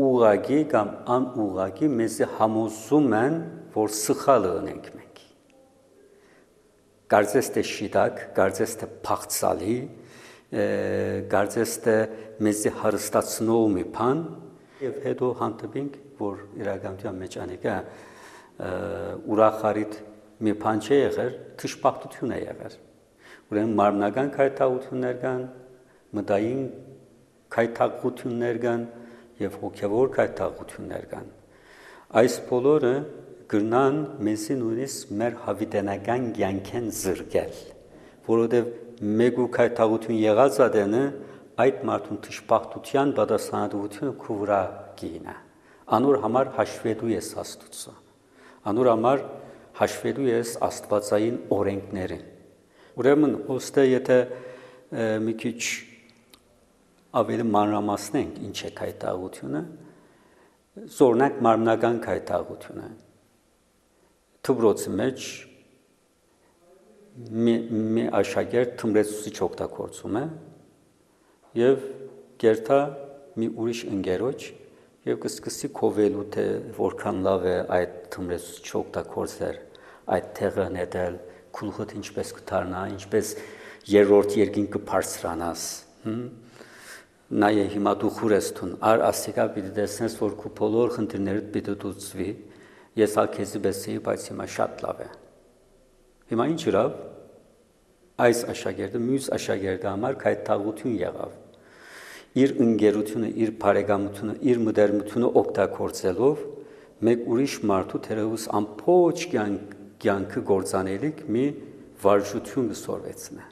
ուղղակի կամ անուղղակի մեզ համոզում են, որ սխալը ունենք մենք։ Կարծես թե շիտակ, կարծես թե փախցալի, կարծես թե մեզ հարստացնող մի բան, եւ հետո հանդիպենք, որ իրականության մեջ անիկա ուրախարիտ մի բան չի եղել, թշպախտություն է եղել։ Ուրեմն մարմնական քայթաղություններ կան, մտային քայթաղություններ կան եւ հոգեվոր քայթաղություններ կան։ Այս բոլորը կգնան մեզի նույնիսկ մեր հավիտենական կյանքեն զրկել, որովհետեւ մեկ ու քայթաղություն եղած ադենը այդ մարդուն թշպախտության պատասխանատվությունը քու վրա կինա։ Անոր համար հաշվետու ես Աստծո։ Անոր համար հաշվետու ես աստվածային օրենքներին։ Ուրեմն ոստե եթե մի քիչ ավելի մանրամասնենք ինչ է քայթաղությունը, զորնակ մարմնական քայթաղությունը։ Թուբրոցի մեջ մի աշակերտ թմրեցուցիչ օգտագործում է եւ գերտա մի ուրիշ ընկերոջ եւ կսկսի քովելու թե որքան լավ է այդ թմրեցուցիչ օգտագործել, այդ տեղը նետել, քուլխոտ ինչպես կդառնա, ինչպես երրորդ երկին կբարձրանաս։ Նայե հիմա դու խուրեստուն, ասիկա պիտի տեսնես, որ քու բոլոր խնդիրներդ պիտի դուցվի, ես ալ քեզի բեսեի, բայց հիմա շատ լավ է։ Հիմա ինչ յրավ, այս աշակերտը մյուս աշակերտի համար քայթաղություն եղավ։ Իր ընկերությունը, իր բարեկամությունը, իր մտերմությունը օգտագործելով մեկ ուրիշ մարդու թերևս ամբողջ կյանքը գործանելիք մի վարժություն կսորվեցնե։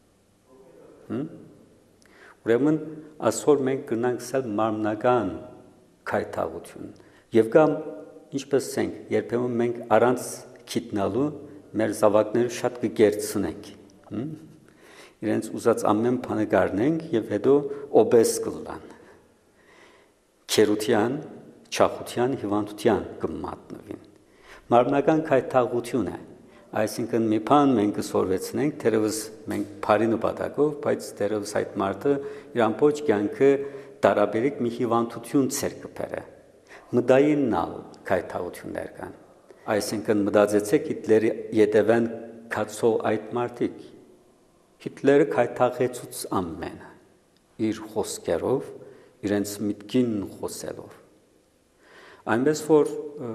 Ուրեմն այսօր մենք կնանք սել մարմնական քայթաղություն եւ կամ ինչպես ասենք, երբեմն մենք առանց քիտնալու մեր զավակները շատ կգերցնենք։ Իրենց ուզած ամեն բանը գարնենք եւ հետո օբես կլան։ Քերության, չախության, հիվանդության կմատնվին։ Մարմնական քայթաղություն է, այսինքն մի բան մենք կսորվեցնենք, թերևս մենք բարի նպատակով, բայց թերևս այդ մարդը իր ամբողջ կյանքը տարաբերիկ մի հիվանդություն ցեր կբերե։ Մտայիննալ քայթաղություններ կան։ Այսինքն մտածեցեք Հիտլերի յետևեն կացող այդ մարդիկ։ Հիտլերը քայթաղեցուց ամենը իր խոսքերով, իրենց միտքին խոսելով։ Այնպես որ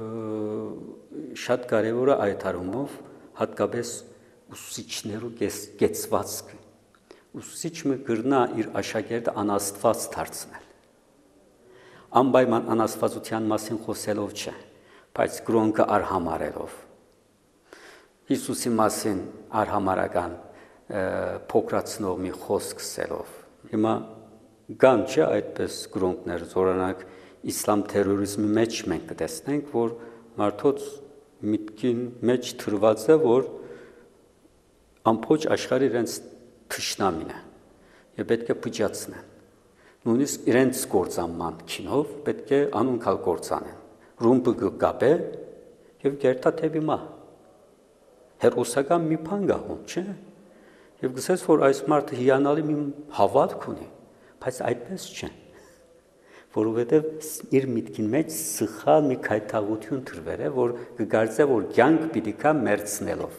շատ կարևոր է այդ առումով հատկապես ուսուցիչներու կեցվածքը։ Ուսուցիչը կգրնա իր աշակերտը անաստված դարձնել։ Անպայման անաստվածության մասին խոսելով չէ, բայց կրոնքը արհամարելով։ Հիսուսի մասին արհամարական փոքրացնող մի խոսք ասելով։ Հիմա կան չէ այդպես կրոնքներ, օրինակ իսլամ թերորիզմի մեջ մենք կտեսնենք, որ մարդոց միտքին մեջ թրված է, որ ամբողջ աշխարհը իրենց թշնամին է եւ պետք է փճացնեն։ Նույնիսկ իրենց գործանման քինով պետք է անոնքալ գործանեն։ Ռումբը կկապե եւ գերտա թեպի մահ։ Հերոսական մի բան գահում, չէ՞։ Եվ գսես, որ այս մարդը հիանալի մի հավատք ունի, բայց այդպես չէ, որովհետև իր միտքին մեջ սխալ մի քայթաղություն թրվել է, որ կգործե, որ կյանք պիտի կա մերցնելով։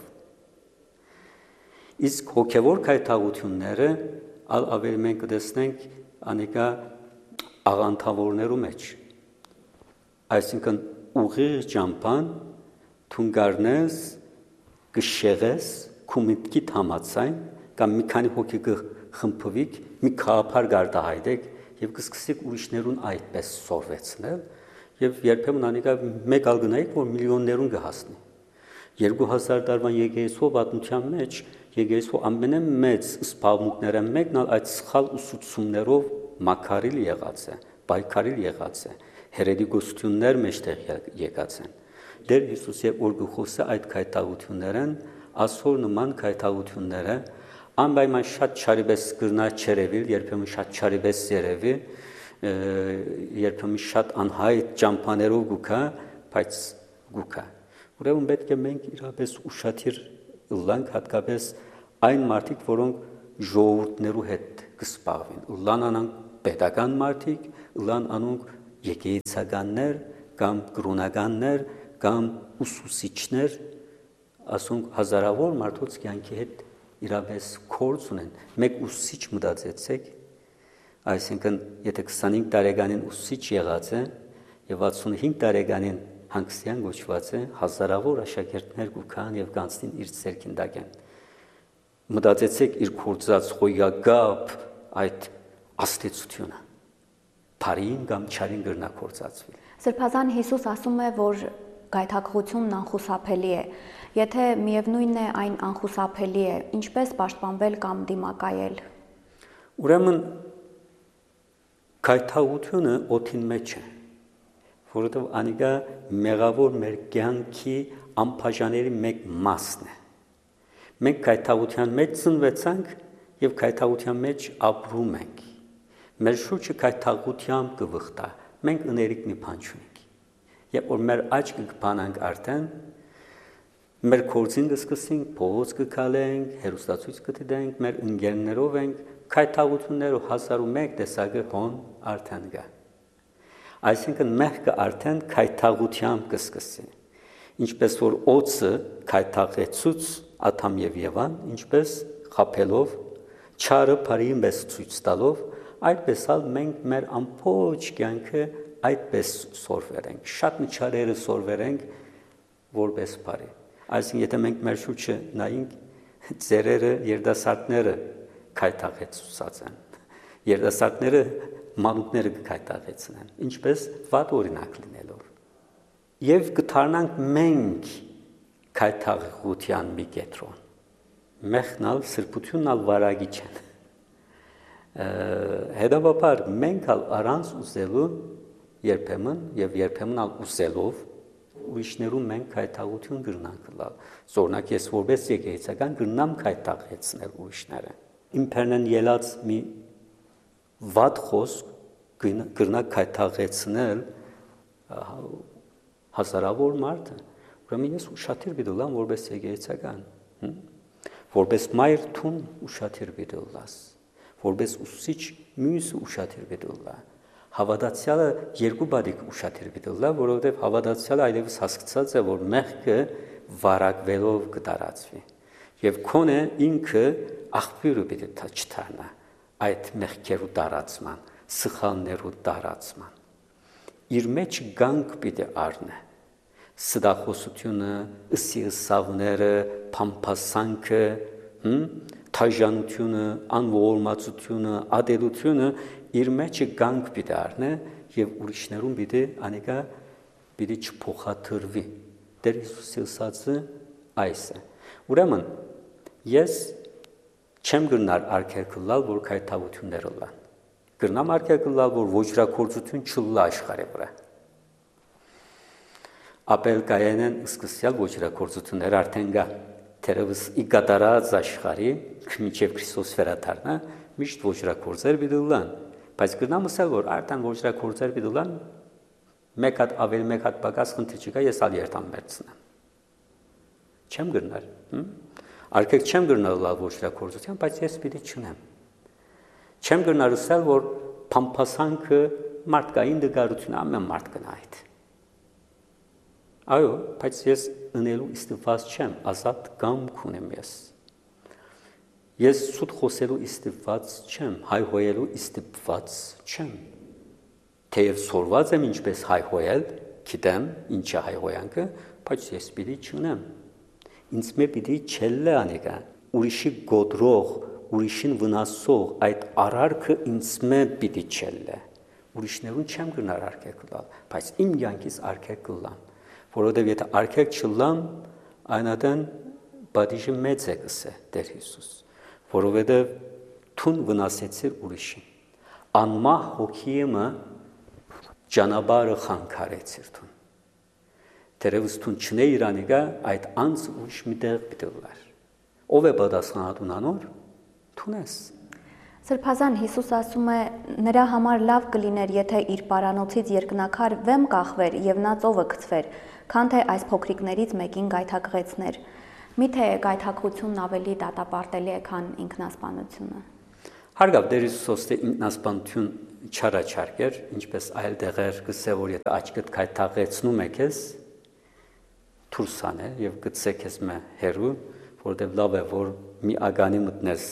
Իսկ հոգևոր քայթաղությունները ավելի մենք կտեսնենք անիկա աղանդավորներու մեջ։ Այսինքն ուղիղ ճամփան թունգարնես կշեղես քու միտքիդ համացայն կամ մի քանի հոգի կխմփվիկ մի խաղապար գարտահայտեք եւ կսկսեք ուրիշներուն այդպես սորվեցնել եւ երբեմն անիկա մեկ ալ գնայիք որ միլիոններուն կհասնի 2000 տարվան եկեղեցու պատմության մեջ եկեղեցու ամենամեծ սպառնուկները մեկն այդ սխալ ուսուցումներով մակարիլ եղած է պայքարիլ եղած է հերետիկոսություններ մեջտեղ եկած են Դեր Հիսուսի օրգուխոսը այդ քայթաղություններն ասոր նման քայթաղությունները անպայման շատ չարիբես գրնա չերևիլ երբեմն շատ չարիբես երևի երբեմն շատ անհայտ ճամփաներով գուքա բայց գուքա ուրեմն պետք է մենք իրապես ուշադիր լանք հատկապես այն մարդիկ որոնք ժողովուրդներու հետ կսպառվին լան անանք պետական մարդիկ լան անոնք եկեղեցականներ կամ կրոնականներ կամ ուսուցիչներ, ասենք հազարավոր մարդոց կյանքի հետ իրապես կորց ունեն։ Մեկ ուսուցիչ մտածեցեք, այսինքն եթե 25 տարեկանին ուսուցիչ եղած է եւ 65 տարեկանին հանգստյան գոչված է, հազարավոր աշակերտներ կուքան եւ կանցնին իր ցերքին դակեն։ Մտածեցեք իր կորցած խոյագապ այդ աստեցությունը բարին կամ չարին գրնա կորցածվի։ Սրբազան Հիսուս ասում է, որ գայթակղությունն անխուսափելի է։ Եթե միևնույնն է այն անխուսափելի է, ինչպես պաշտպանվել կամ դիմակայել։ Ուրեմն գայթակղությունը օդին մեջ է, որովհետև անիկա մեղավոր մեր կյանքի անբաժանելի մեկ մասն է։ Մենք գայթակղության մեջ ծնվեցանք եւ գայթակղության մեջ ապրում ենք։ Մեր շուրջը գայթակղությամբ կվխտա, մենք ըներիկ մի բան չունենք։ Երբ որ մեր աչքը կփանանք արդեն, մեր կորձին կսկսենք, փողոց կգալենք, հերոստացույց կդիտենք, մեր ընկերներով ենք, գայթակղություններով 1001 տեսակը հոն արդեն կա։ Այսինքն մեղքը արդեն գայթակղությամբ կսկսի։ Ինչպես որ օծը գայթակղեցուց Ադամ եւ Եվան, ինչպես խաբելով, չարը բարին պես ցույց տալով, այդպես էլ մենք մեր ամբողջ կյանքը այդպես սորվերենք, շատ մի չարերը սորվերենք որպես բարի։ Այսինքն եթե մենք մեր շուրջը նայենք, ծերերը, երիտասարդները գայթակղեցուցած են։ Երիտասարդները մանուկները կգայթակղեցնեն, ինչպես վատ օրինակ լինելով։ Եվ կդառնանք մենք գայթակղության մի կետրոն։ Մեղքնալ, սրբությունն ալ վարագի չեն։ Հետևաբար մենք ալ առանց ուզելու երբեմն եւ երբեմն ալ ուզելով ուրիշներում մենք գայթակղություն կրնանք լալ։ Օրինակ ես որպես եկեղեցական կրնամ գայթակղեցնել ուրիշները։ Իմպերնեն ելած մի վատ խոսք կրնա գայթակղեցնել հազարավոր մարդը։ Ուրեմն ես ուշադիր պիտի լամ որպես եկեղեցական, որպես մայր թուն ուշադիր պիտի լաս, որպես ուսուցիչ մյուսը ուշադիր պիտի լա։ Հավատացյալը երկու բադիկ ուշադիր պիտի լա, որովհետև հավատացյալը այլևս հասկացած է, որ մեղքը վարակվելով կդարածվի։ Եվ քոնը ինքը աղբյուրը պիտի չդառնա այդ մեղքերու դարածման, սխալներու դարածման։ Իր մեջ գանք պիտի առնե։ Սդախոսությունը, ըսիըսավները, փամփասանքը, թաժանությունը, անողորմածությունը, ադելությունը իր մեջը գանք պիտի առնե եւ ուրիշներուն պիտի անիկա պիտի չփոխադրվի։ Տեր Հիսուսի ասածը այս է։ Ուրեմն ես չեմ գնար արգելքլալ, որ գայթակղություններ լան։ Գրնամ արգելքլալ, որ ոչրակորցություն չլա աշխարհի վրա։ Ապել կայանեն սկսյալ ոչրակորցություններ արդեն կա։ Թերևս ի կատարած աշխարհի մինչև Քրիստոս վերադառնա միշտ ոչրակորցեր պիտի լան, բայց գրնամ ասել, որ արդեն ոչրակորցեր պիտի լան, մեկ հատ ավելի մեկ հատ պակաս խնդիր չկա, ես ալ երթամ վերցնեմ։ Չեմ գրնար, արգելք չեմ գրնալ լավ ոչրակորցության, բայց ես պիտի չունեմ։ Չեմ գրնալ ասել, որ փամփասանքը մարդկային դգարությունը ամեն մարդ կնա այդ։ Այո, բայց ես ընելու իստիպված չեմ, ազատ կամք ունեմ ես։ Ես սուտ խոսելու իստիպված չեմ, հայհոյելու իստիպված չեմ։ Թեև սորված եմ ինչպես հայհոյել, գիտեմ ինչ է հայհոյանքը, բայց ես պիտի չունեմ։ Ինձ մե պիտի չելլե անիկա, ուրիշի գոդրող, ուրիշին վնասող այդ արարքը ինձ մե պիտի չելլե։ Ուրիշներուն չեմ գնար արգելք լալ, բայց իմ կյանքից արգելք լամ, որովհետև եթե արգելք չլամ, այնադեն բադիժը մեծ է կսե Տեր Հիսուս, որովհետև թուն վնասեցիր ուրիշին, անմահ հոգիեմը ճանապարհը խանգարեցիր թուն, թերևս թուն չնե իրանիկա այդ անձ ուրիշ մի տեղ պիտի լար, ով է պատասխանատուն անոր, թունես։ Սրբազան Հիսուս ասում է, նրա համար լավ կլիներ, եթե իր պարանոցից երկնակար վեմ կախվեր եւ նա ծովը գցվեր, քան թե այս փոքրիկներից մեկին գայթակղեցներ։ Միթե գայթակղությունն ավելի դատապարտելի է, քան ինքնասպանությունը։ Հարգավ Տեր Հիսուսը ինքնասպանություն չառաջարկեր, ինչպես այլ դեղեր գսե որ եթե աչքդ քայթաղեցնում է քեզ թուրսան է եւ գցե քեզ մը հերու, որտեղ լավ է որ մի ագանի մտնես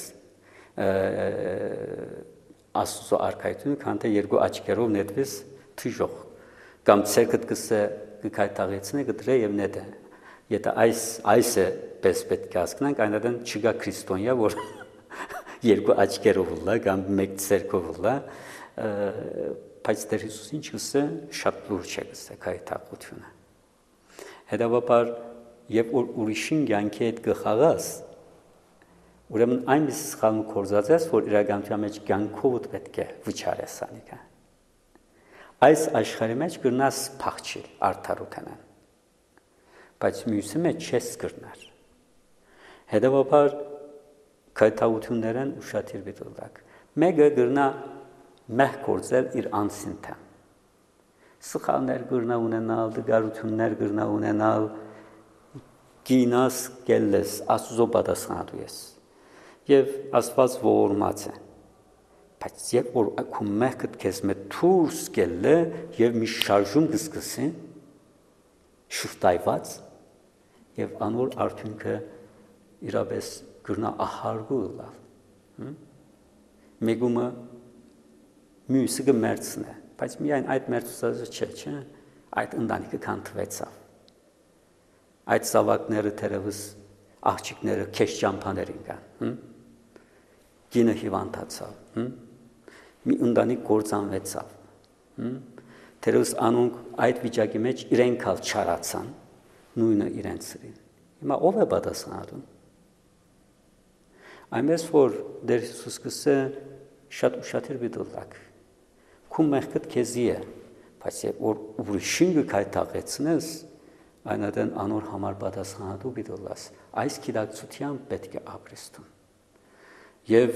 Աստծո արքայությունը, քան թե երկու աչքերով նետվես թիժող կամ ցերկդ գսե քայթաղեցնե գտրե եւ նետե։ Եթե այս է պես պետք է հասկանանք, այնադեն չգա քրիստոնյա, որ երկու աչքերով ուլա կամ մեկ ցերկով ուլա, բայց Տեր Հիսուսին չգսե շատ լուրջ է գսե քայթաղությունը։ Հետևաբար երբ որ ուրիշին կյանքի հետ գխաղաս, ուրեմն այնպես սխալ կորզած ես, որ իրականության մեջ կյանքով պետք է վճարես անիկա։ Այս աշխարհի մեջ կգնաս փախչել արդարութենան, բայց մյուսի մեջ չես կգնար։ Հետևաբար քայթաղություններն ուշադիր դիտեք։ Մեկը կգնա մեղ կորզել իր անձին թեմ։ Սխալներ կգնա ունենալ, դգարություններ կգնա ունենալ, գինաս կելես, Աստծո պատասխանատու ես։ Եվ Աստված ողորմած է։ Բայց երբ որ քո մեղքդ քեզ մե դուրս գելը եւ մի շարժում կսկսի շուտայված եւ անոր արդյունքը իրապես գրնա ահարգու լավ։ Մեգումը մյուսը կմերցնե, բայց միայն այդ մերցուցածը չէ, այդ ընտանիքը կանթվեցավ։ Այդ զավակները թերևս աղջիկները քեշ ճամփաներին կան, գինը հիվանդացավ, մի ընտանիք կործանվեցավ, թերևս անոնք այդ վիճակի մեջ իրենք ալ չարացան, նույնը իրենց սրին։ Հիմա ով է պատասխանատու։ Այնպես որ Տեր Հիսուս կսե շատ ուշադիր դիտեք, քո մեղքդ քեզի է, բայց երբ որ ուրիշին կքայթաղեցնես, այնադեն անոր համար պատասխանատու դիտոլաս, այս գիտակցությամբ պետք է ապրեստում։ Եվ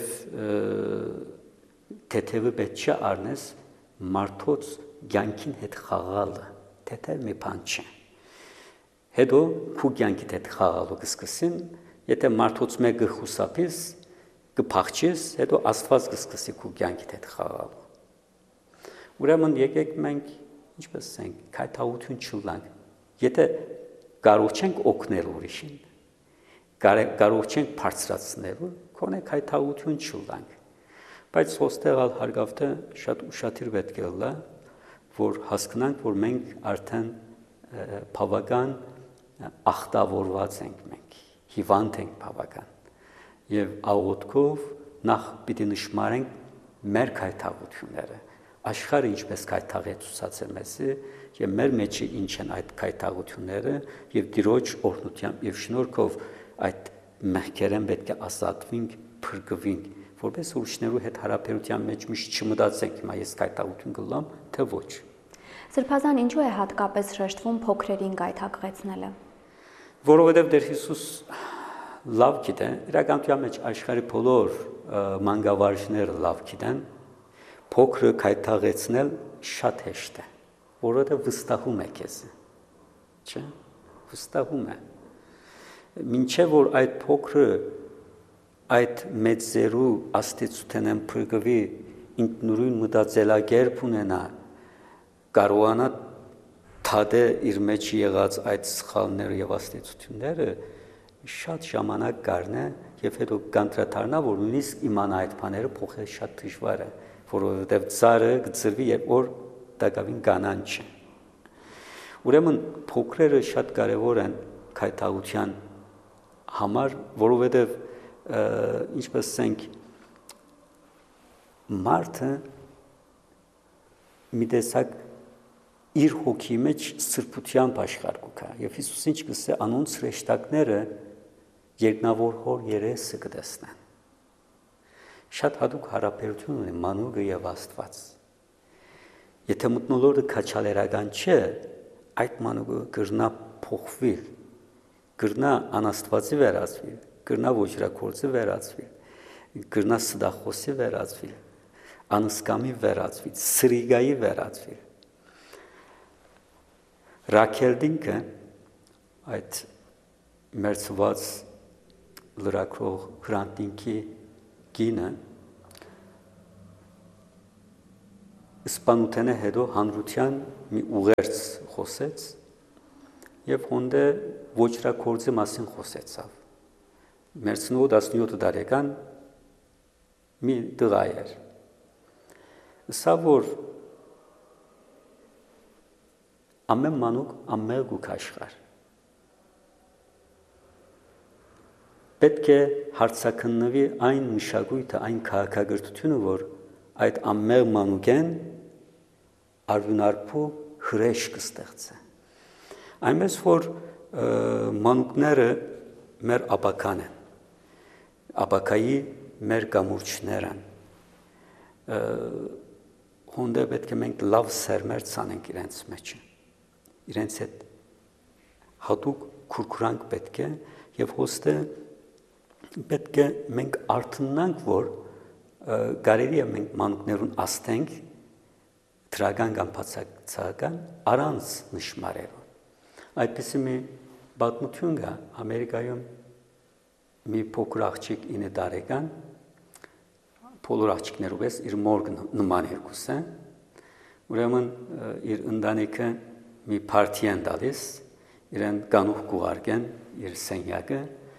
թեթևը պետք չէ առնես մարդոց կյանքին հետ խաղալը, թեթև մի բան չէ։ Հետո քու կյանքիդ հետ խաղալու կսկսին, եթե մարդոց մեկը խուսափես, կփախչես, հետո Աստված կսկսի քու կյանքիդ հետ խաղալու։ Ուրեմն եկեք մենք ինչպես ասենք, քայթաղություն չլանք։ Եթե կարող չենք օգնել ուրիշին, կարող չենք բարձրացնել, քոնե քայթաղություն չլանք։ Բայց ոստեղ հարգավտը շատ ուշադիր պետք է լա, որ հասկանանք, որ մենք արդեն բավական ախտավորված ենք մենք, հիվանդ ենք բավական։ Եվ աղոթքով նախ պիտի նշмарենք մեր քայթաղությունները, աշխարհը ինչպես քայթաղեցուցած է մեզի, եւ մեր մեջի ինչ են այդ քայթաղությունները եւ Տիրոջ օրհնությամբ եւ շնորհքով այդ մեղքերեն պետք է ազատվենք, փրկվենք, որպես ուրիշներու հետ հարաբերության մեջ միշտ չմտածենք հիմա ես քայթաղություն կլամ, թե ոչ։ Սրբազան ինչու է հատկապես շեշտվում փոքրերին քայթաղեցնելը։ Որովհետեւ Տեր Հիսուս լավ գիտե, իրականության մեջ աշխարհի բոլոր մանկավարժները լավ գիտեն, փոքրը քայթաղեցնել շատ հեշտ է, որովհետև վստահում է քեզ, չէ՞, վստահում է։ Մինչև որ այդ փոքրը այդ մեծերու աստեցութենեն փրկվի ինքնուրույն մտածելակերպ ունենա, կարողանա թադե իր մեջ եղած այդ սխալները եւ աստեցությունները շատ ժամանակ կառնե եւ հետո կանտրադառնա, որ նույնիսկ իմանա այդ բաները փոխել շատ դժվար է, որովհետև ծառը գծրվի երբ որ տակավին կանանչ է։ Ուրեմն փոքրերը շատ կարևոր են քայթաղության համար, որովհետև ինչպես ասենք մարդը մի տեսակ իր հոգի մեջ սրբությամբ աշխարհ կա եւ Հիսուսին չկսե անոնց հրեշտակները երկնավոր հոր երեսը կտեսնեն։ Շատ հատուկ հարաբերություն ունի մանուկը եւ Աստված։ Եթե մտնոլորտը քաչալերական չէ, այդ մանուկը կրնա փոխվել, կրնա անաստվածի վերածվել, կրնա ոչրակորձի վերածվել, կրնա սդախոսի վերածվել, անսկամի վերածվել, սրիգայի վերածվել։ Ռաքելդինքը այդ մերձված լրակրող Հրանտինքի գինը Իսպանութենը հետո հանրության մի ուղերձ խոսեց եւ հոնդե ոչրակորձի մասին խոսեցավ։ Մեր ծնու 17 տարեկան մի տղա էր։ Սա որ ամեն մանուկ ամեն գուք աշխար։ Պետք է հարցակննվի այն մշակույթը, այն քաղաքագրությունը, որ այդ ամեն մանուկեն արյունարփու հրեշ կստեղծե։ Այնպես որ մանուկները մեր աբական են, աբակայի մեր կամուրջներ են, հոնդե պետք է մենք լավ սերմեր ցանենք իրենց մեջը, իրենց հետ հատուկ քուրքուրանք պետք է եւ հոստե պետք է մենք արթնանանք, որ կարելի է մենք մանուկներուն աստենք դրական կամ բացակայական առանց նշмарերու։ Այդպիսի մի պատմություն կա Ամերիկայում մի փոքր աղջիկ 9 տարեկան բոլոր աղջիկներով էս իր մորգ նման երկուսը ուրեմն իր ընտանիքը մի պարտի են տալիս իրեն կանուխ կուղարկեն իր սենյակը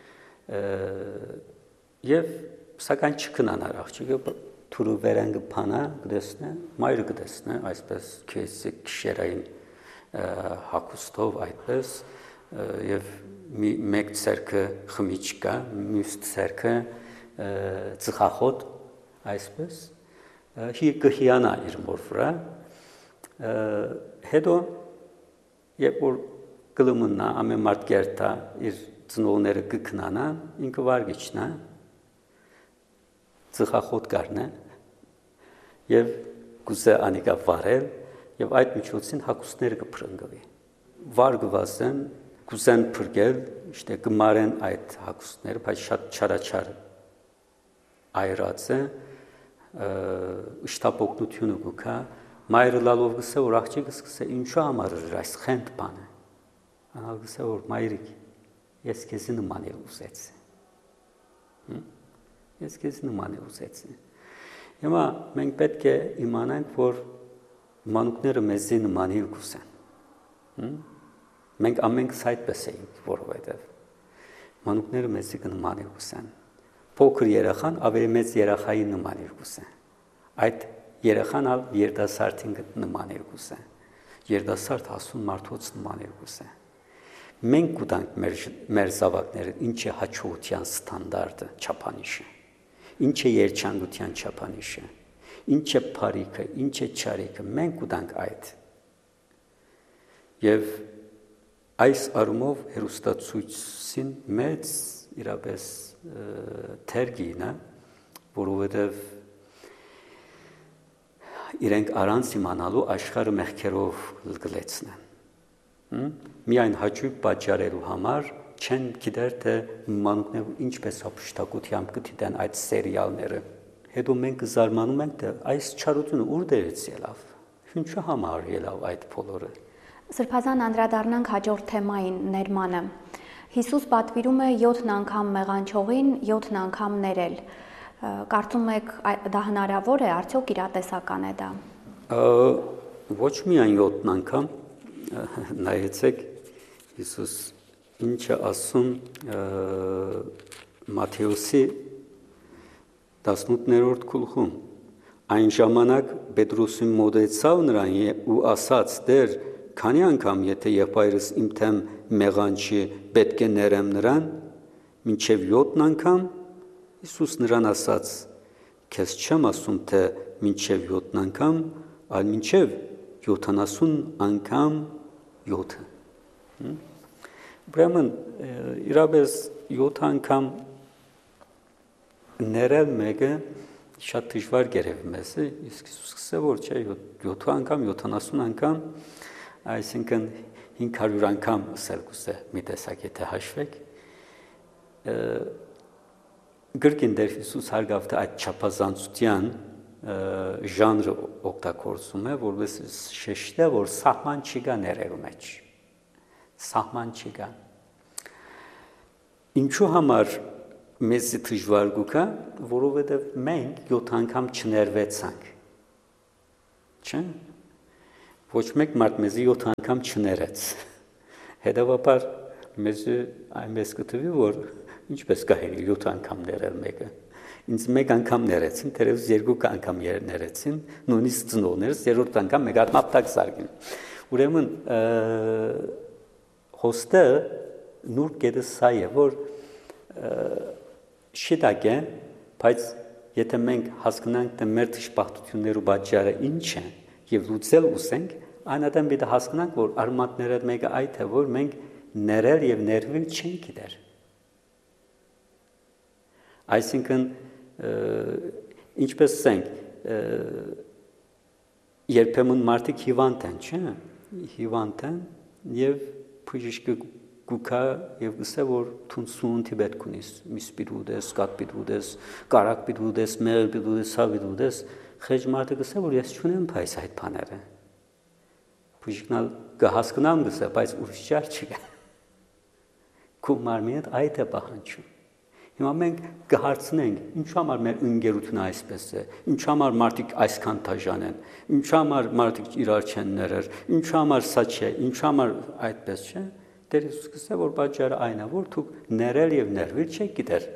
եւ սակայն չքնանար աղջիկը թուրը վերանգը փանա գտեսնե մայրը գտեսնե այսպես քեսի քշերային հակուստով այդպես եւ մեկ ցերկը խմիչկա մյուս ցերկը ծխախոտ այսպես հիանա իր մոր վրա հետո երբ որ գլումնա ամեն մարդ կերտա իր ծնողները կքնանա ինքը վարգիչնա ծխախոտ կառնե եւ գուզե անիկա վարել եւ այդ միջոցին հակուստները կփրկվի վարգվածեն գուզեն փրկել իշտե կմարեն այդ հակուստները բայց շատ չարաչար այրած է իշտապօգնությունը գուքա մայրը լալով գսե որ աղջիկը սկսե ինչու համար այս խենթ բանը անալ գսե որ մայրիկ ես քեզ նման եմ ուզեցի ես քեզ նման եմ ուզեցի հիմա մենք պետք է իմանանք որ մանուկները մեզի նման են գուսեն մենք ամենքս այդպես ենք որովհետև մանուկները մեզի նման են գուսեն փոքր երախան ավելի մեծ երախայի նման են գուսեն այդ երախան ալ երդասարտին նման են գուսեն երդասարտ հասուն մարդոց նման են գուսեն մենք կուտանք մեր զավակները ինչ է հաջողության ստանդարտը չափանիշը ինչ է երջանկության չափանիշը ինչ է բարիքը ինչ է չարիքը մենք կուտանք այդ եւ այս առումով հերոստացույցին մեծ իրապես թերգինը որովհետեւ իրենք առանց իմանալու աշխարհը մեղքերով գլեցնեն միայն հաճույք պատճառելու համար չեն գիտեր թե մանուկները ինչպես ապշտակությամբ կդիտեն այդ սերիալները հետո մենք զարմանում ենք թե այս չարությունը ուր դերից ելավ ինչու համար ելավ այդ բոլորը Սրբազան անդրադառնանք հաջորդ թեմային ներմանը Հիսուս պատվիրում է 7 անգամ մեղանչողին 7 անգամ ներել կարծում եք դա հնարավոր է արդյոք իրատեսական է դա ոչ միայն 7 անգամ նայեցեք Հիսուս ինչ է ասում Մատթեոսի 18-րդ գլխում այն ժամանակ Պետրոսին մոտեցավ նրան ու ասաց Տեր քանի անգամ եթե եղբայրս իմ թեմ մեղանչի պետք է ներեմ նրան մինչև 7 անգամ Հիսուս նրան ասաց քեզ չեմ ասում թե մինչև 7 անգամ այլ մինչև 70 անգամ 7 Ուրեմն իրապես 7 անգամ ներել մեկը շատ դժվար գերեվի մեզ իսկ սկսե որ չէ 7 անգամ 70 անգամ այսինքն 500 անգամ ասել կուսե մի տեսակ եթե հաշվեք գրքին դեր Հիսուս հարգավտը այդ չափազանցության ժանրը օգտագործում է որովհետեւ շեշտը որ սահման չկա ներելու մեջ սահման չկա ինչու համար մեզի դժվար գուկա որովհետեւ մենք 7 անգամ չներվեցանք Չէ՞։ Ոչ մեկ մարդ մեզի 7 անգամ չներեց։ Հետևաբար մեզ այնպես կթվի, որ ինչպես կարելի 7 անգամ ներել մեկը։ Ինձ մեկ անգամ ներեցին, թերևս 2 անգամ ներեցին, նույնիսկ ծնողներս 3-րդ անգամ մեկ հատ մապտակ զարգին։ Ուրեմն հոստը նուրբ գետը սա է, որ շիտակ է, բայց եթե մենք հասկանանք, թե մեր դժբախտությունները ու պատճառը ինչ են եւ լուծել ուզենք, այնադեմ պիտի հասկանանք, որ արմատները մեկը այդ է, որ մենք ներել եւ ներվել չենք գիտեր։ Այսինքն ինչպես ասենք, երբեմն մարդիկ հիվանդ են, չէ՞, հիվանդ են եւ բժիշկը գուքա եւ գսե որ թուն սունտի պետք ունիս, միս պիտուդես, կատ պիտուդես, կարակ պիտուդես, մեղր պիտուդես, սա պիտուդես, խեջ մարդը գսե որ ես չունեմ փայս այդ բաները։ Բժիշկն կհասկանամ գսե, բայց ուրիշ ճար չկա։ Քո մարմինը այդ է պահանջում։ Հիմա մենք կհարցնենք, ինչ համար մեր ընկերությունը այսպես է, ինչ համար մարդիկ այսքան դաժան են, ինչ համար մարդիկ իրար չեն ներեր, ինչ համար սա չէ, ինչ համար այդպես չէ։ Տեր Հիսուս գսե որ պատճառը այն է, որ դուք ներել եւ ներվել չեք գիտեր։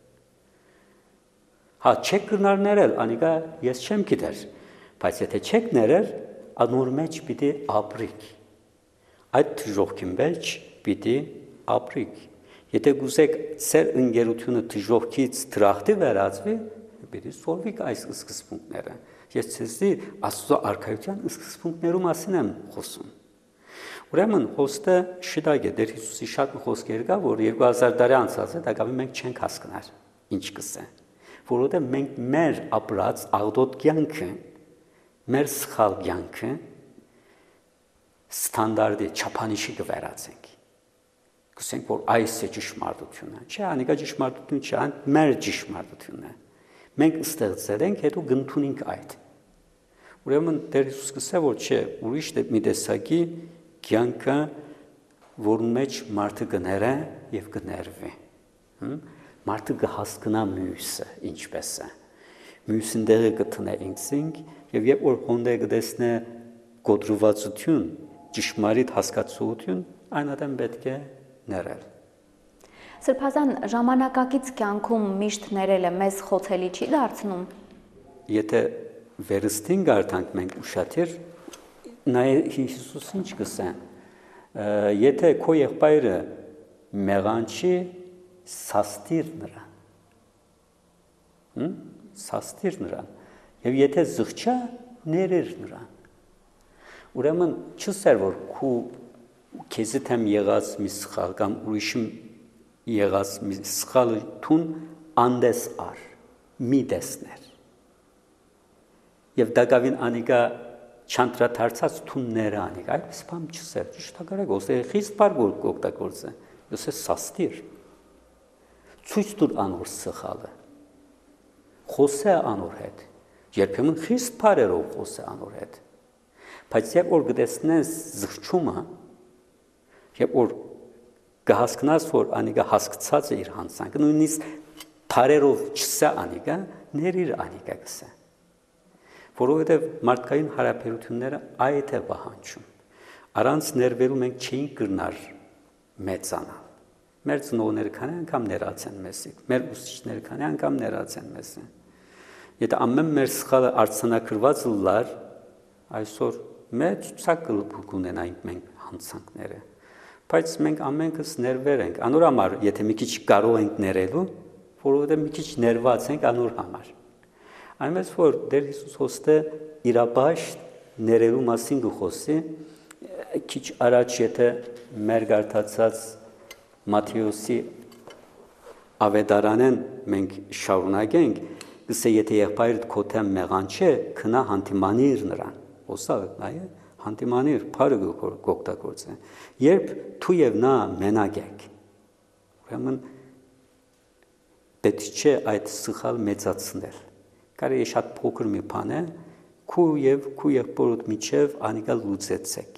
Հա, չեք կրնար ներել, անիկա ես չեմ գիտեր, բայց եթե չեք ներել, անոր մեջ պիտի ապրիք։ Այդ ժողքի մեջ պիտի ապրիք։ Եթե գուզեք ծեր ընկերությունը դժողքից դրախտի վերածվի, պիտի սորվիկ այս սկզբունքները։ Ես ցեզի Աստծո արքայության սկզբունքներու մասին եմ խոսում։ Ուրեմն հոստը շիտակ է, Տեր Հիսուսի շատ խոսքեր կա, որ 2000 տարի անցած է, դակավի մենք չենք հասկնար, ինչ կսե։ Որովհետև մենք մեր ապրած աղդոտ կյանքը, մեր սխալ կյանքը ստանդարտի չափանիշի կվերածենք։ Կսենք, որ այս է ճշմարտությունը, չէ, անիկա ճշմարտություն չէ, այն մեր ճշմարտությունն է։ Մենք ստեղծել ենք, հետո գտնունենք այդ։ Ուրեմն Տեր Հիսուս գսե, որ չէ, ուրիշ մի տեսակի կյանքը, որն մեջ մարդը կներե եւ կներվի։ Մարդը կհասկանա մյուսը, ինչպես է։ Մյուսին դերը կտնե ինքսինք եւ երբ որ հոնդե կտեսնե գոդրվածություն, ճշմարիտ հասկացություն, այնադեմ պետք է ներել։ Սրբազան ժամանակակից կյանքում միշտ ներելը մեզ խոցելի չի դարձնում։ Եթե վերստին գարտանք մենք ուշադիր, նայ Հիսուս ինչ կսե։ Եթե քո եղբայրը մեղանչի, սաստիր նրան։ Սաստիր նրան։ Եվ եթե զղջա, ներիր նրան։ Ուրեմն չսեր որ քու քեզի թեմ եղած մի սխալ կամ ուրիշում եղած մի սխալը թուն անդես ար, մի տեսներ։ Եվ դակավին անիկա չանտրադարձած թունները անիկա, այդպես բան չսեր, ճիշտակարակ, ոսե խիստ բար գօգտագործե, ոսե սաստիր։ Ցույց տուր անոր սխալը։ Խոսե անոր հետ։ Երբեմն խիստ բարերով խոսե անոր հետ։ Բայց երբ որ գտեսնես զղջումը, երբ որ կհասկնաս, որ անիկա հասկացած է իր հանցանքը, նույնիսկ բարերով չսա անիկա, ներիր անիկա գսե։ Որովհետև մարդկային հարաբերությունները այդ է պահանջում։ Առանց ներվելու մենք չէինք կրնար մեծանալ։ Մեր ծնողները քանի անգամ ներած են մեզի, մեր ուսուցիչները քանի անգամ ներած են մեզի։ Եթե ամեն մեր սխալը արձանագրված լար, այսօր մեծ ցակ կունենայինք մենք հանցանքները։ Բայց մենք ամենքս ներվեր ենք, անոր համար, եթե մի քիչ կարող ենք ներելու, որովհետև մի քիչ ներված ենք անոր համար։ Այնպես որ Տեր Հիսուս հոստը իրապաշտ ներելու մասին գխոսի, քիչ առաջ եթե մեր գարտացած Մատթեոսի ավետարանեն մենք շարունակենք, գսե եթե եղբայրդ քո թեմ մեղանչե, քնա հանդիմանիր նրան։ Ոսա նայ հանդիմանիր, բարը գօգտագործե։ Երբ դու եւ նա մենակ եք, ուրեմն պետք չէ այդ սխալ մեծացնել։ Կարելի է շատ փոքր մի բան է, քու եւ քու եղբորդ միջև անիկա լուծեցեք։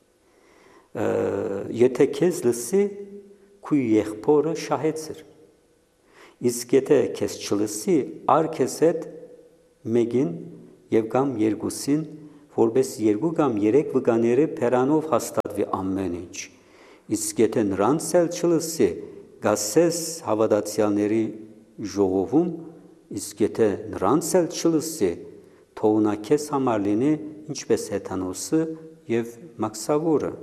Եթե քեզ լսի, քու եղբորը շահեցր։ Իսկ եթե քեզ չլսի, ար քեզ հետ մեկին եւ կամ երկուսին, որպես 2 կամ 3 վկաների փերանով հաստատվի ամեն ինչ։ Իսկ եթե նրանց էլ չլսի, գասես հավատացյալների ժողովում, իսկ եթե նրանց էլ չլսի, թող նա քեզ համար լինի ինչպես հեթանոսը եւ մաքսավորը։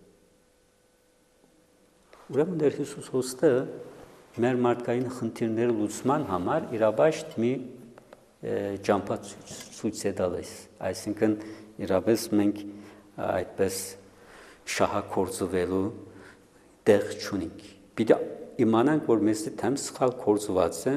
Ուրեմն Տեր Հիսուս Հոստը մեր մարդկային խնդիրները լուծման համար իրավաշտ մի ճամփացույց է տալիս, այսինքն իրապես մենք այդպես շահագործվելու տեղ չունենք։ Պիտի իմանանք, որ մեզի թեմ սխալ գործված է,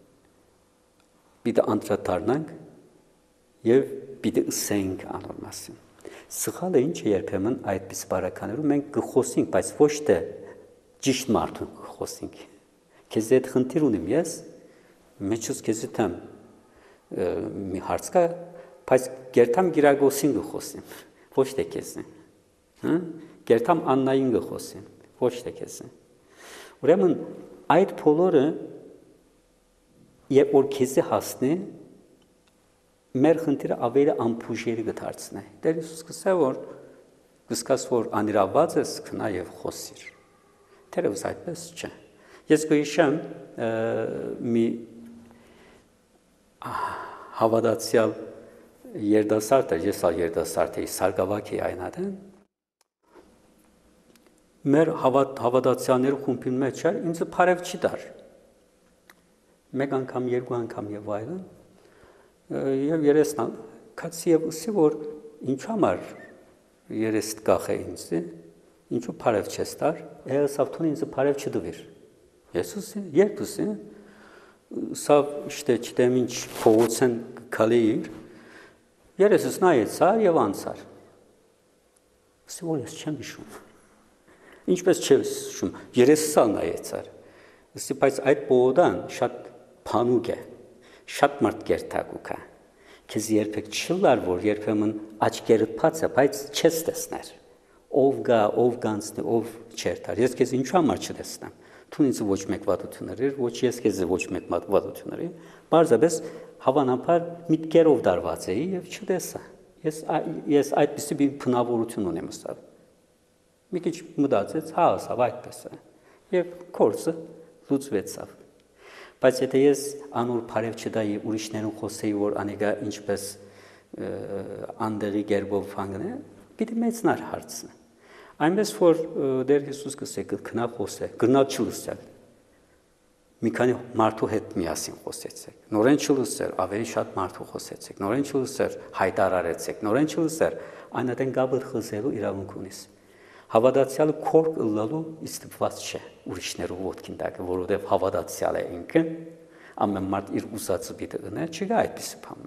պիտի անդրադառնանք եւ պիտի ըսենք անոր մասին։ Սխալը ինչ է երբեմն այդպես բարականերում մենք կխոսենք, բայց ոչ թե ճիշտ մարդու կխոսենք։ Քեզ այդ խնդիր ունեմ ես, մեջս քեզ թեմ մի հարց կա, բայց գերտամ Գիրագոսին կխոսեմ, ոչ թե քեզին։ Գերտամ Աննային կխոսեմ, ոչ թե քեզին։ Ուրեմն այդ բոլորը երբ որ քեզի հասնի, մեր խնդիրը ավելի ամփուժելի կդարձնի։ Տեր Հիսուս կսկաս որ անիրավված ես, քնա եւ խոսիր։ Թերևս այդպես չէ։ Ես կհիշեմ մի հավատացյալ երդասարդ էր, ես երդասարդ էի, Սարգսակի այնադեն։ Մեր հավատացյալների խումբի մեջ էր, ինձ բարև չի տար։ Մեկ անգամ, 2 անգամ եւ այլն։ Եվ երեսն կացի եւ ուսի որ ինչ համար երես կախե ինձ, ինչու բարև չես տար, Էլսավթուն ինձ բարև չդվիր։ Եսուսի, երբուսի, սա իշտե չդեմ ինչ փողոցեն կալեիր, երեսս նայեցար եւ անցար։ Ուսի որ ես չեմ հիշում։ Ինչպես չեմ հիշում, երեսս նայեցար։ Ուսի բայց այդ բողոդան շատ փանուկ է, շատ մարդ գերտակուկ է։ Քեզ երբեք չլար որ երբեմն աչքերդ բաց է, բայց չես տեսներ։ Ով գա, ով գանցնի, ով չերտար։ Ես քեզ ինչու համար չտեսնեմ։ Թուն ինձ ոչ մեկ վատություններ էր, ոչ ես քեզ ոչ մեկ վատություններ էր։ Բարձրապես հավանաբար միտքերով դարված էի եւ չտեսա։ Ես այդպիսի մի փնավորություն ունեմ ըստավ։ Մի քիչ մտածեց, հա, ասավ այդպես է։ Եվ կորսը լուծվեցավ։ Բայց եթե ես անոր բարև չտայի ուրիշներուն խոսեի, որ անեգա ինչպես անդեղի գերբով հանգնե, պիտի մեծնար հարցը։ Այնպես որ Տեր Հիսուս կսե կնա խոսե, գնա չլսել։ Մի քանի մարդու հետ միասին խոսեցեք։ Նորեն չլսեր, ավելի շատ մարդու խոսեցեք։ Նորեն չլսեր, հայտարարեցեք։ Նորեն չլսեր, այնատեն գաբը խզելու իրավունք ունես։ Հավատացյալը քորք ըլլալու իստված չէ ուրիշներու ոտքին տակը, որովհետև հավատացյալ է ինքը, ամեն մարդ իր ուզածը պիտի ունի, չկա այդպիսի բան։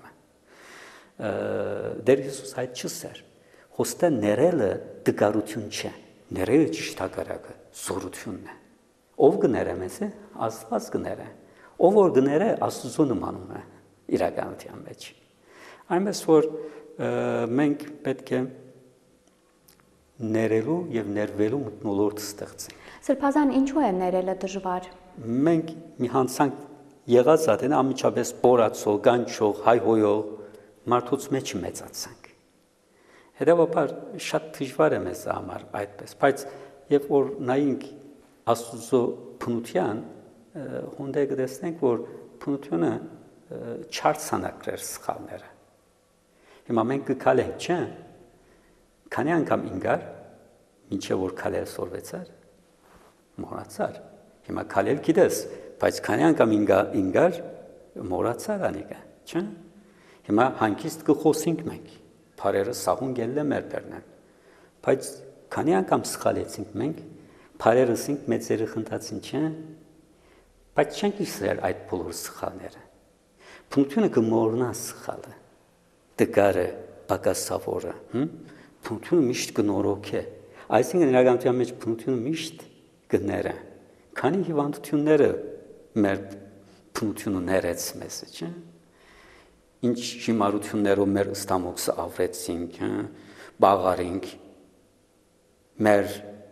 Տեր Հիսուս այդ չսեր։ Հոստը ներելը դգարություն չէ, ներելը ճիշտակարակը, զորությունն է։ Ով կներե մեզ է, Աստված կներե։ Ով որ կներե, Աստծո նմանում է իրականության մեջ։ Այնպես որ մենք պետք է ներելու եւ ներվելու մթնոլորտ ստեղծենք։ Սրբազան ինչու է ներելը դժվար։ Մենք մի հանցանք եղած ատեն ամիջապես բորացող, գանչող, հայհոյող մարդուց մեջ մեծացանք։ Հետևաբար շատ դժվար է մեզ համար այդպես, բայց երբ որ նայենք Աստծո փնության, հոնդե կտեսնենք, որ փնությունը չարցանակրեր սխալները։ Հիմա մենք կքալենք, չէ՞։ Քանի անգամ ինգար, ինչե որ քալել սորվեցար, մոռացար։ Հիմա քալել գիտես, բայց քանի անգամ ինգար մոռացար անիկա, չէ՞։ Հիմա հանկիստ կխոսենք մենք, բարերը սաղուն գելը մեր բերնեն։ Բայց քանի անգամ սխալեցինք մենք, բարերս ինք մեծերը խնդացին, չէ՞։ Բայց չենք իսրել այդ բոլոր սխալները։ Փնությունը կմոռնա սխալը, դգարը, բակասավորը, Փնությունը միշտ կնորոք է, այսինքն իրականության մեջ փնությունը միշտ կները, քանի հիվանդությունները մեր փնությունը ներեց մեզ, չէ՞։ Ինչ հիմարություններով մեր ստամոքսը ավրեցինք, բաղարինք, մեր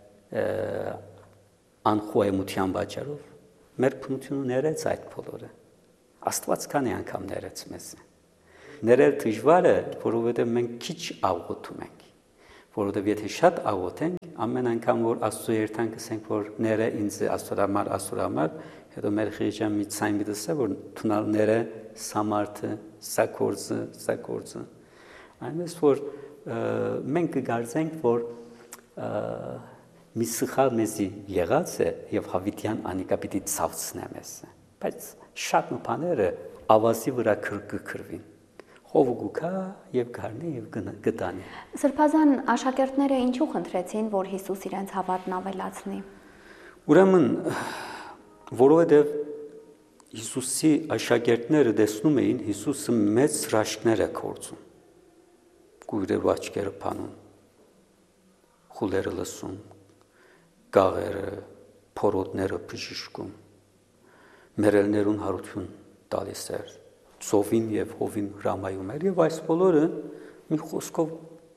անխոյմության պատճառով, մեր փնությունը ներեց այդ բոլորը, Աստված քանի անգամ ներեց մեզ։ ներել դժվար է, որովհետև մենք քիչ աղոթում ենք, որովհետև եթե շատ աղոթենք, ամեն անգամ որ Աստծո երթանք ասենք, որ ները ինձ աստորամար, հետո մեր խիղճան մի ցայն դասը, որ թունալ ները սամարտը, սակորձը, այնպես որ մենք կգարձենք, որ մի սխալ մեզի եղած է եւ հավիտյան անիկա պիտի ցավցնե մեզ, բայց շատ բաները ավազի վրա կրկրվին, խովուգուքա եւ գարնի եւ գտանի։ Սրբազան աշակերտները ինչու խնդրեցին, որ Հիսուս իրենց հավատն ավելացնի։ Ուրեմն, որովհետեւ Հիսուսի աշակերտները տեսնում էին Հիսուսը մեծ հրաշքներ է գործում, գույրերը աչքերը փանում, խուլերը լսում, գաղերը, փորոտները բժշկում, մերելներուն հարություն տալիս էր, ծովին եւ հովին հրամայում էր եւ այս բոլորը մի խոսքով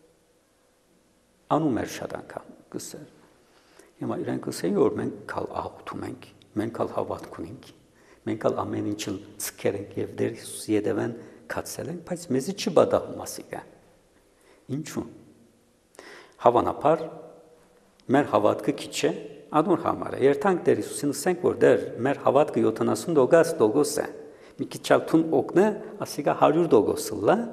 անում էր շատ անգամ գսեր։ Հիմա իրենք ասեին, որ մենք կալ աղոթում ենք, մենք կալ հավատք ունենք, մենք կալ ամեն ինչը ցկեր ենք եւ դեր Հիսուսի ետևեն կացել ենք, բայց մեզի չբադահում ասիկա։ Ինչու՞։ Հավանաբար մեր հավատքը քիչ է, անոր համար է։ Երթանք Տեր Հիսուսին ասենք, որ դեր մեր հավատքը 70% է։ Մի քիչ ալթուն օգնե, ասիկա 100% լա,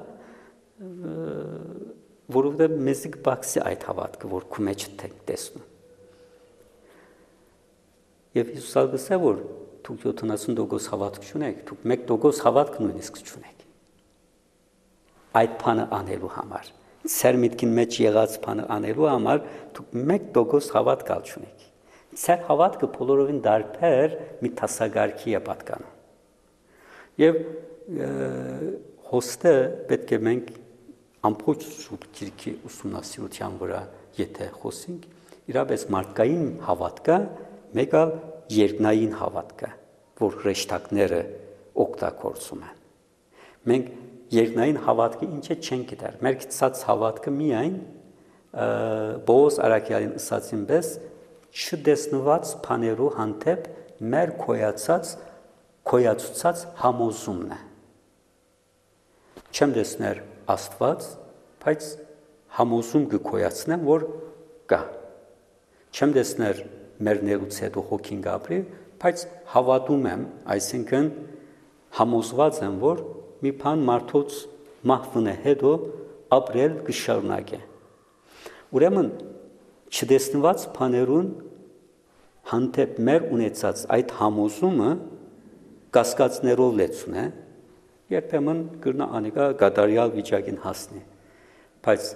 որովհետև մեզի կբացի այդ հավատքը, որ քու մեջ տեսնում։ Եվ Հիսուսը ասել, որ դուք 70% հավատք չունեք, դուք 1% հավատք նույնիսկ չունեք։ Այդ բանը անելու համար, ծեր միտքին մեջ եղած բանը անելու համար դուք 1% հավատք չունեք։ Ծեր հավատքը բոլորովին դարբեր մի տասագարքի է պատկանում։ Եվ հոստը պետք է մենք ամբողջ սուրբ գիրքի ուսումնասիրության վրա եթե խոսենք, իրապես մարդկային հավատքը մեկ այլ երկնային հավատքը, որ հրեշտակները օգտագործում են։ Մենք երկնային հավատքը ինչ է չենք գիտեր։ Մեր գիտած հավատքը միայն Պողոս Արաքյալին ասացին պես չդեսնված բաներու հանդեպ մեր քոյացուցած համոզումն է։ Չեմ դեսներ Աստված, բայց համոզում կքոյացնեմ, որ կա։ Չեմ դեսներ մեր ներուց հետո հոգին գաբրի, բայց հավատում եմ, այսինքն համոզված եմ, որ մի բան մարդոց մահվնե հետո ապրել կշարունակե։ Ուրեմն չդեսնված բաներուն հանդեպ մեր ունեցած այդ համոզումը կասկածներով լեցուն է, երբեմն կրնա անիկա գադարյալ վիճակին հասնի, բայց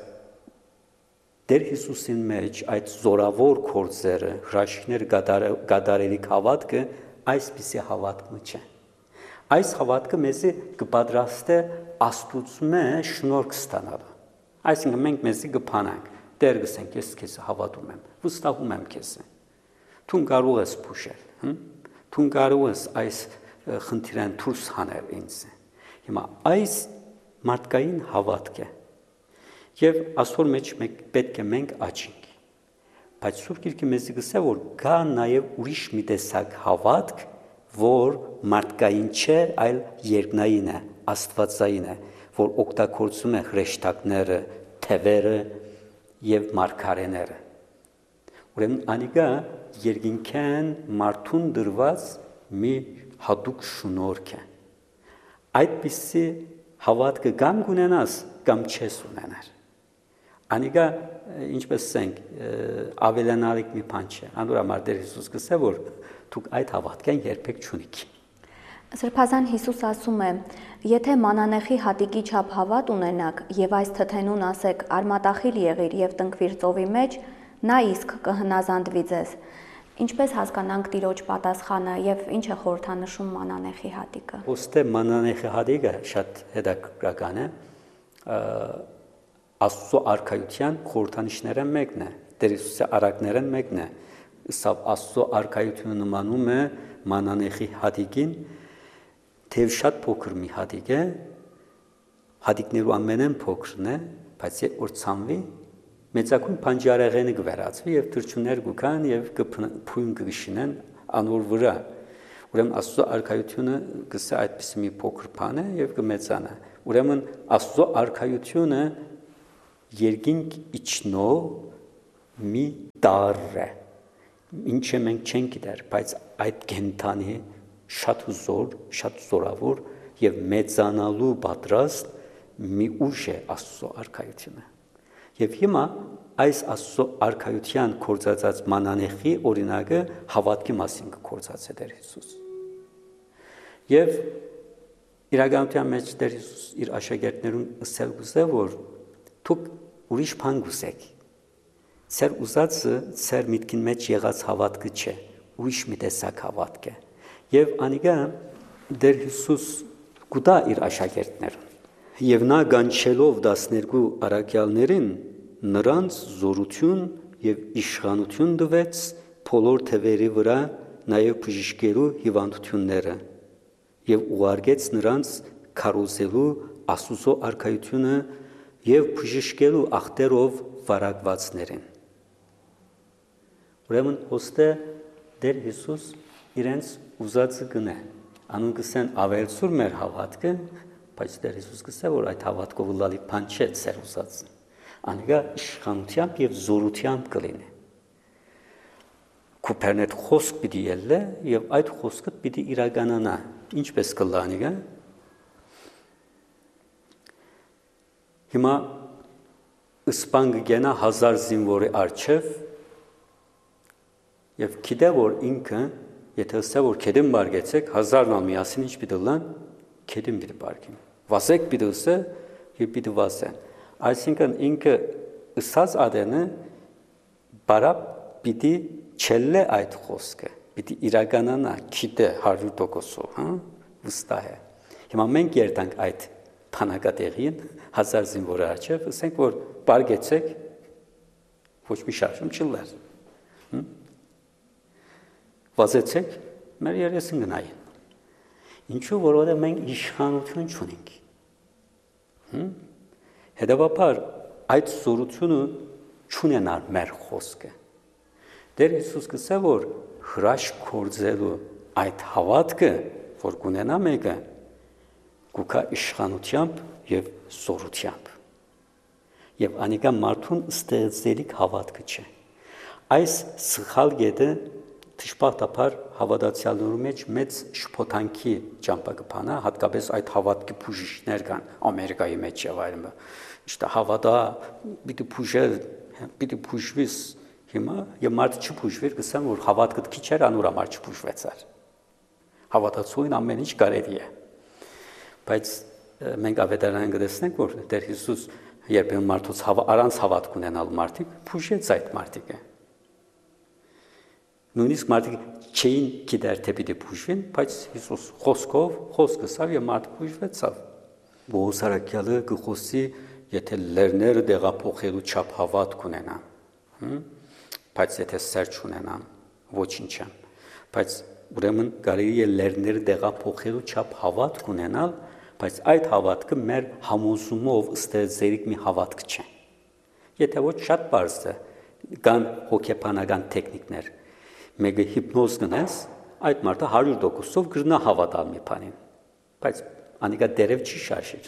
Տեր Հիսուսին մեջ այդ զորավոր գործերը, հրաշքներ գադարելիք հավատքը այսպիսի հավատքը չէ։ Այս հավատքը մեզի կպատրաստե Աստծո շնորհք ստանալը։ Այսինքն մենք մեզի կփանանք, Տեր գսենք, ես քեզ հավատում եմ, վստահում եմ քեզ։ Դու կարող ես փուշել, դու կարող ես այս խնդիրան դուրս հանել ինձ։ Հիմա այս մարդկային հավատքը եւ այսօր մեջ պետք է մենք աճենք։ Բայց Սուրբ Գիրքը մեզ գսե որ կա նաեւ ուրիշ մի տեսակ հավատք, որ մարդկային չէ, այլ երկնային է, աստվածային է, որ օգտագործում է հրեշտակները, թևերը եւ մարգարեները։ Ուրեմն անիկա երկինքեն մարդուն դրված մի հատուկ շնորհք է։ Այդպիսի հավատքը կամ կունենաս, կամ չես ունենար։ Անիկա ինչպես ասենք ավելանալիք մի բան չէ։ Անորամար Տեր Հիսուս գսե որ դուք այդ հավատքեն երբեք չունիք։ Սրբազան Հիսուս ասում է. եթե մանանեխի հատիկի չափ հավատ ունենաք եւ այս թթենուն ասեք արմատախիլ եղիր եւ տնկվիր ծովի մեջ, նա իսկ կհնազանդվի ձեզ։ Ինչպես հասկանանք Տիրոջ պատասխանը եւ ինչ է խորհրդանշում մանանեխի հատիկը։ Ոստե մանանեխի հատիկը շատ հետաքրքրական է։ Աստծո արքայության խորհրդանիշները մեկն է, Տեր Հիսուսի արակներն մեկն է։ Սա Աստծո արքայությունը նմանում է մանանեխի հատիկին, թեև շատ փոքր մի հատիկ է, հատիկներու ամենեն փոքրն է, բայց երբ որ ցանվի, մեծակույն բանջարեղենը կվերածվի եւ թրջուններ կգան եւ կփույն կգշինեն անոր վրա։ Ուրեմն Աստծո արքայությունը գսե այդպես մի փոքր բան է եւ կմեծանա։ Ուրեմն Աստծո արքայությունը երկինք իջնող մի դար է, ինչը մենք չենք գիտեր, բայց այդ կենդանի շատ զոր, շատ զորավոր եւ մեծանալու պատրաստ մի ուժ է Աստծո արքայությունը։ Եվ հիմա այս Աստծո արքայության կործածած մանանեխի օրինակը հավատքի մասին կործած է Տեր Հիսուս։ Եվ իրականության մեջ Տեր Հիսուս իր աշակերտներուն ասել գուզե, որ դուք ուրիշ բան գուզեք։ Ձեր ուզածը ձեր միտքին մեջ եղած հավատքը չէ, ուրիշ մի տեսակ հավատք է։ Եվ անիկա Տեր Հիսուս գուտա իր աշակերտներուն։ Եվ նա գանչելով 12 առաքյալներին նրանց զորություն եւ իշխանություն տվեց բոլոր թևերի վրա, նաեւ բժշկելու հիվանդությունները, եւ ուղարկեց նրանց քարոզելու Աստուծո արքայությունը եւ բժշկելու ախտերով վարակվածներին։ Ուրեմն ոստե Տեր Հիսուս իրենց ուզածը գնե։ Անուն կսեն ավելցուր մեր հավատքը, բայց Տեր Հիսուս կսե, որ այդ հավատքով լալի բան չէ ծեր ուզածը։ Անիկա իշխանությամբ եւ զորությամբ կլինի։ Կուպերնետ խոսք պիտի ելլե եւ այդ խոսքը պիտի իրականանա։ Ինչպես կլա անիկա։ Հիմա ըսպան կգենա 1000 զինվորի առջև եւ գիտե որ ինքը եթե ասա որ քեդին բարգեցեք 1000-ն ալ միասին ինչ պիտի լան քեդին պիտի բարգին վասեք պիտի ասա եւ պիտի վասեն այսինքն ինքը ըսած ադենը բարա պիտի չելլե այդ խոսքը պիտի իրականանա գիտե 100%-ով հա վստահ է հիմա մենք երտանք այդ փանակատեղին 1000 զինվորի առջև ասենք որ բարգեցեք ոչ մի շարժում չլար վազեցեք մեր երեսին գնային ինչու որովհետև մենք իշխանություն չունենք հետևաբար այդ զորությունը չունենար մեր խոսքը Տեր Հիսուս կսա որ հրաշք կործելու այդ հավատքը որ կունենա մեկը գուկա իշխանությամբ եւ զորությամբ եւ անիկա մարդուն ստեղծելիք հավատքը չէ այս սխալ գետը Տիշպատապար հավատացյալներու մեջ մեծ շփոթանքի ճամփակփանա հատկապես այդ հավատքի բուժիչներ կան Ամերիկայի մեջ եւ այլն իշտա հավատա պիտի բուժել պիտի բուժվիս հիմա եւ մարդը չբուժվեր կսան որ հավատքը քիչ էր անոր համար չբուժվեցար հավատացույն ամեն ինչ կարելի է բայց մենք ավետարանին կտեսնենք որ Տեր Հիսուս երբեմն մարդոց առանց հավատք ունենալ մարդիկ բուժեց այդ մարդիկը Նույնիսկ մարդիկ չէին գիտեր թե պիտի բուժվեն, բայց Հիսուս խոսքով խոսքը սավ եւ մարդը բուժվեցավ։ Բոհոս արաքյալը գխոսի, եթե լերները դեղափոխելու չափ հավատք ունենան, բայց եթե սեր չունենան, ոչինչ չեմ։ Բայց ուրեմն կարելի է լերները դեղափոխելու չափ հավատք ունենալ, բայց այդ հավատքը մեր համոզումով ստեղծելիք մի հավատք չէ։ Եթե ոչ շատ բարձ է, կան հոգեբանական տեխնիկներ Մեկը հիպնոզ գնես, այդ մարդը 100%-ով գրնա հավատալ մի բանին, բայց անիկա դերև չի շարժիր։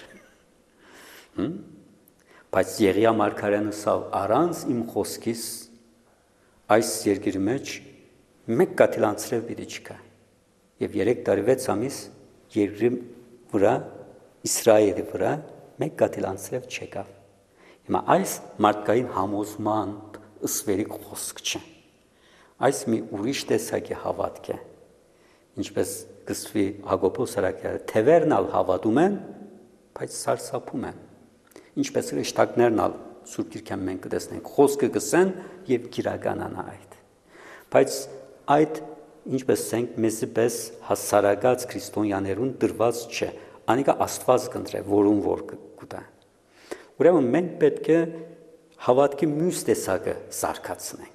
Բայց Եղիա մարգարյանը սա առանց իմ խոսքից այս երկրի մեջ մեկ կաթիլ անցրև պիտի չկա։ Եվ 3 տարի 6 ամիս երկրի վրա Իսրայելի վրա մեկ կաթիլ անցրև չեկավ։ Հիմա այս մարդկային համոզման ըսվերիկ խոսք չէ։ Այս մի ուրիշ տեսակի հավատք է, ինչպես կսվի Հակոբոս արաքյալը, թևերն ալ հավատում են, բայց սարսափում են, ինչպես հրեշտակներն ալ Սուրբ Գիրքան մենք կտեսնենք, խոսքը կսեն եւ կիրականանա այդ, բայց այդ ինչպես ասենք մեզի պես հասարակած քրիստոնյաներուն դրված չէ, անիկա Աստված կընտրե, որուն որ կուտա։ Ուրեմն մենք պետք է հավատքի մյուս տեսակը զարգացնենք։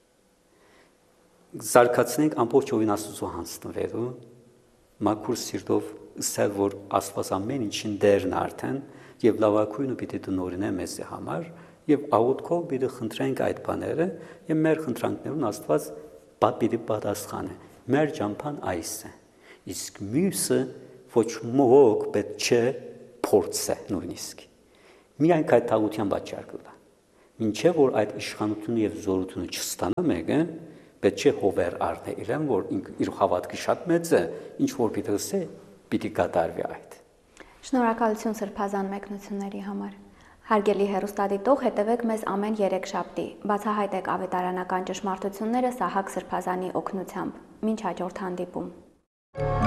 Զարգացնենք ամբողջովին Աստծո հանձնվելու, մաքուր սիրտով ասել, որ Աստված ամեն ինչին դերն արդեն եւ լավակույնը պիտի տնօրինե մեզի համար եւ աղոթքով պիտի խնդրենք այդ բաները եւ մեր խնդրանքներուն Աստված պիտի պատասխանե։ Մեր ճամփան այս է։ Իսկ մյուսը ոչ մոհոք պետք չէ փորձ է նույնիսկ։ Միայն քայթաղության պատճառ կլա։ Մինչև որ այդ իշխանությունը եւ զորությունը չստանա մեկը, պետք չէ հովեր առնել իրեն, որ իր հավատքը շատ մեծ է, ինչ որ պիտի ասե, պիտի կատարվի այդ։ Շնորհակալություն սրբազան մեկնությունների համար։ Հարգելի հեռուստադիտող, հետևեք մեզ ամեն երեքշաբթի։ Բացահայտեք ավետարանական ճշմարտությունները Սահակ Սրբազանի օգնությամբ։ Մինչ հաջորդ հանդիպում։